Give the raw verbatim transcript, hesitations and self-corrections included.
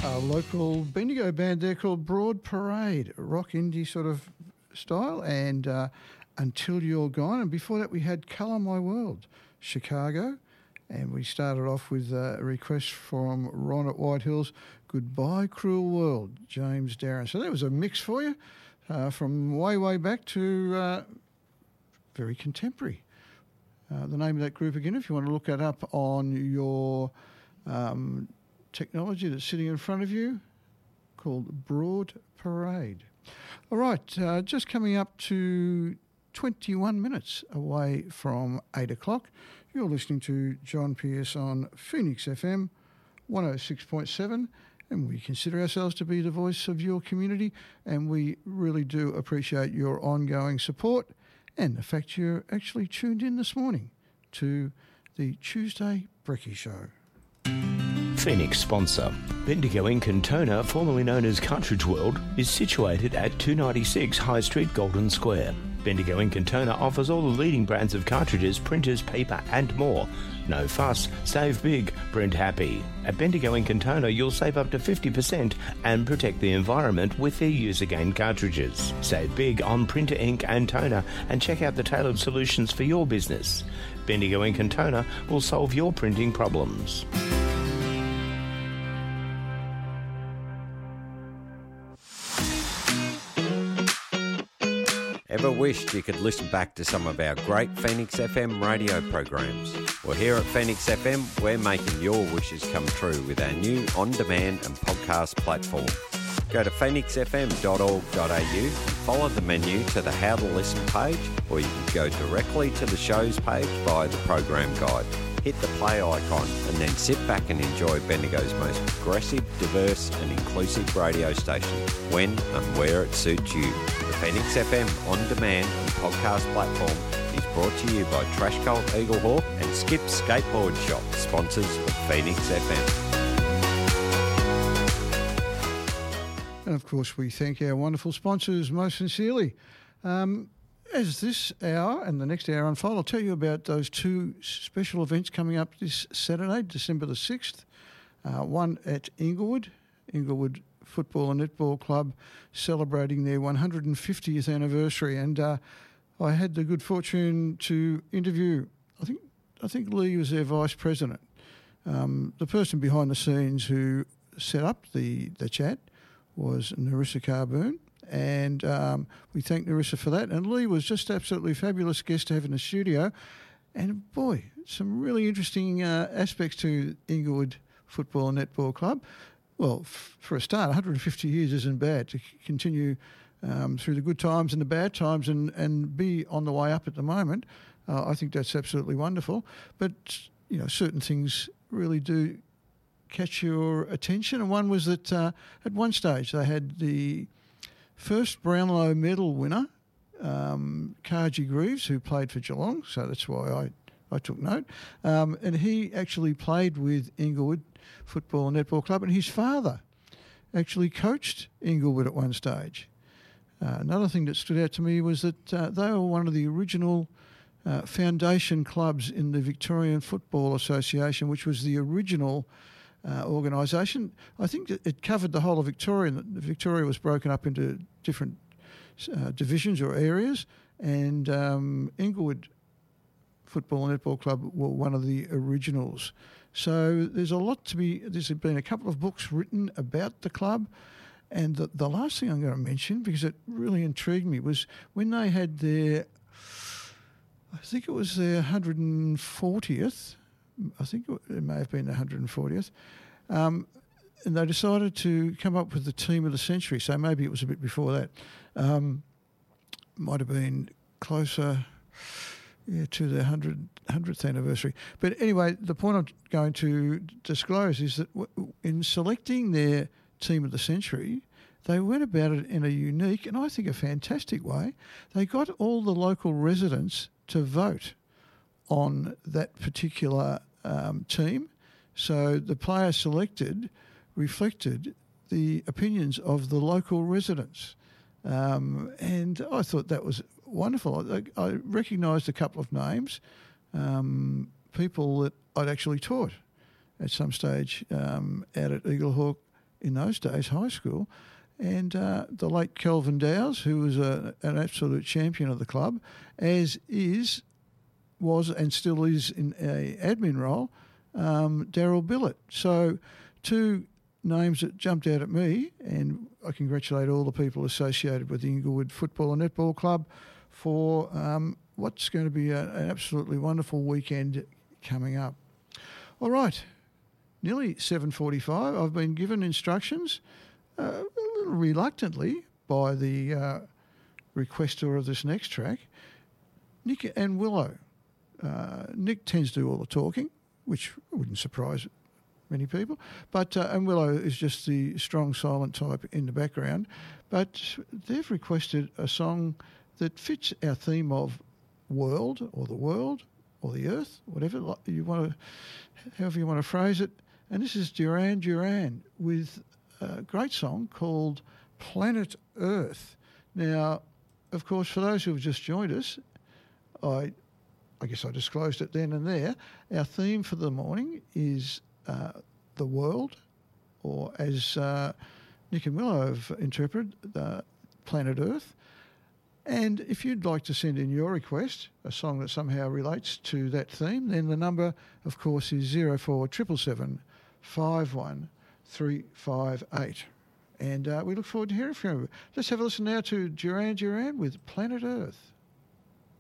A local Bendigo band there called Broad Parade, rock indie sort of style, and uh, Until You're Gone. And before that we had Colour My World, Chicago. And we started off with uh, a request from Ron at White Hills, Goodbye Cruel World, James Darren. So that was a mix for you uh, from way, way back to uh, very contemporary. Uh, the name of that group again, if you want to look that up on your um, technology that's sitting in front of you, called Broad Parade. All right, uh, just coming up to twenty-one minutes away from eight o'clock. You're listening to John Pierce on Phoenix F M one oh six point seven, and we consider ourselves to be the voice of your community, and we really do appreciate your ongoing support and the fact you're actually tuned in this morning to the Tuesday Brekkie Show. Phoenix sponsor. Bendigo Ink and Toner, formerly known as Cartridge World, is situated at two ninety-six High Street, Golden Square. Bendigo Ink and Toner offers all the leading brands of cartridges, printers, paper and more. No fuss, save big, print happy. At Bendigo Ink and Toner, you'll save up to fifty percent and protect the environment with their Use Again cartridges. Save big on printer ink and toner and check out the tailored solutions for your business. Bendigo Ink and Toner will solve your printing problems. Ever wished you could listen back to some of our great Phoenix F M radio programs? Well, here at Phoenix F M, we're making your wishes come true with our new on-demand and podcast platform. Go to phoenix f m dot org dot a u and follow the menu to the How to Listen page, or you can go directly to the shows page via the program guide. Hit the play icon and then sit back and enjoy Bendigo's most progressive, diverse and inclusive radio station when and where it suits you. The Phoenix F M on-demand and podcast platform is brought to you by Trash Cult Eaglehawk and Skip Skateboard Shop, sponsors of Phoenix F M. And of course we thank our wonderful sponsors most sincerely. Um, As this hour and the next hour unfold, I'll tell you about those two special events coming up this Saturday, December the sixth. Uh, one at Inglewood, Inglewood Football and Netball Club, celebrating their one hundred fiftieth anniversary. And uh, I had the good fortune to interview, I think I think Lee was their vice president, um, the person behind the scenes who set up the, the chat was Narissa Carboon. And um, we thank Narissa for that. And Lee was just absolutely fabulous guest to have in the studio. And boy, some really interesting uh, aspects to Inglewood Football and Netball Club. Well, f- for a start, one hundred fifty years isn't bad to c- continue um, through the good times and the bad times and, and be on the way up at the moment. Uh, I think that's absolutely wonderful. But, you know, certain things really do catch your attention. And one was that uh, at one stage they had the first Brownlow medal winner, um, Kaji Greaves, who played for Geelong, so that's why I, I took note. Um, and he actually played with Inglewood Football and Netball Club, and his father actually coached Inglewood at one stage. Uh, another thing that stood out to me was that uh, they were one of the original uh, foundation clubs in the Victorian Football Association, which was the original Uh, organisation. I think that it covered the whole of Victoria. Victoria was broken up into different uh, divisions or areas, and um, Inglewood Football and Netball Club were one of the originals. So there's a lot to be, there's been a couple of books written about the club, and the, the last thing I'm going to mention, because it really intrigued me, was when they had their, I think it was their one hundred fortieth, I think it may have been the one hundred fortieth, um, and they decided to come up with the team of the century. So maybe it was a bit before that. Um, might have been closer yeah, to the one hundredth anniversary. But anyway, the point I'm going to disclose is that in selecting their team of the century, they went about it in a unique and I think a fantastic way. They got all the local residents to vote on that particular um, team. So the players selected reflected the opinions of the local residents. Um, and I thought that was wonderful. I, I recognised a couple of names, um, people that I'd actually taught at some stage um, out at Eaglehawk in those days, high school. And uh, the late Kelvin Dowes, who was a, an absolute champion of the club, as is, was and still is in a admin role, um, Daryl Billett. So two names that jumped out at me, and I congratulate all the people associated with the Inglewood Football and Netball Club for um, what's going to be a, an absolutely wonderful weekend coming up. All right, nearly seven forty-five. I've been given instructions, uh, a little reluctantly, by the uh, requester of this next track, Nick and Willow. Uh, Nick tends to do all the talking, which wouldn't surprise many people, but uh, and Willow is just the strong, silent type in the background. But they've requested a song that fits our theme of world, or the world, or the earth, whatever you want to, however you want to phrase it. And this is Duran Duran with a great song called Planet Earth. Now, of course, for those who have just joined us, I, I guess I disclosed it then and there. Our theme for the morning is uh, the world, or as uh, Nick and Willow have interpreted, uh, Planet Earth. And if you'd like to send in your request, a song that somehow relates to that theme, then the number, of course, is zero four seven seven five one three five eight. And uh, we look forward to hearing from you. Let's have a listen now to Duran Duran with Planet Earth.